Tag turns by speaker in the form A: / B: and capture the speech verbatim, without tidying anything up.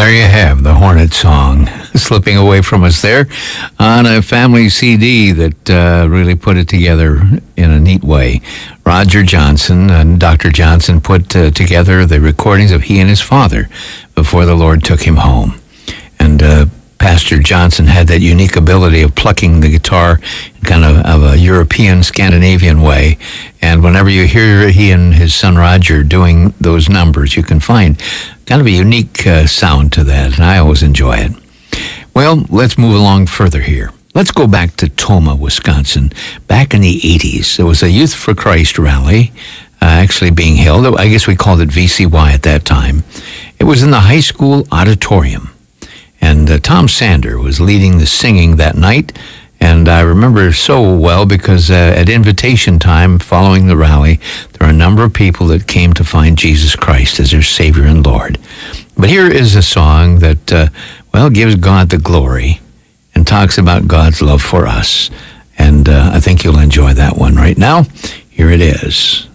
A: There you have the Hornet song slipping away from us there on a family C D that uh, really put it together in a neat way. Roger Johnson and Doctor Johnson put uh, together the recordings of he and his father before the Lord took him home. And uh, Pastor Johnson had that unique ability of plucking the guitar in kind of, of a European, Scandinavian way. And whenever you hear he and his son Roger doing those numbers, you can find kind of a unique uh, sound to that, and I always enjoy it. Well, let's move along further here. Let's go back to Tomah, Wisconsin. Back in the eighties, there was a Youth for Christ rally uh, actually being held. I guess we called it V C Y at that time. It was in the high school auditorium. And uh, Tom Sander was leading the singing that night, and I remember so well because uh, at invitation time following the rally, there are a number of people that came to find Jesus Christ as their Savior and Lord. But here is a song that, uh, well, gives God the glory and talks about God's love for us. And uh, I think you'll enjoy that one right now. Here it is.